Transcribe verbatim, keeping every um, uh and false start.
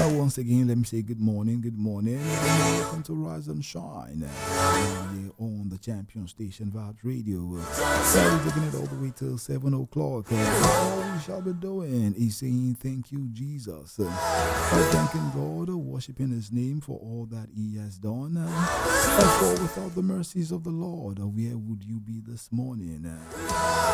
Uh, once again, let me say good morning, good morning. And welcome to Rise and Shine. Uh, here on the Champion Station Vibes Radio. Uh, so we're taking it all the way till seven o'clock. Uh, all we shall be doing is saying thank you, Jesus. Uh, uh, thanking God, uh, worshiping His name for all that He has done. Uh, for without the mercies of the Lord, uh, where would you be this morning? Uh,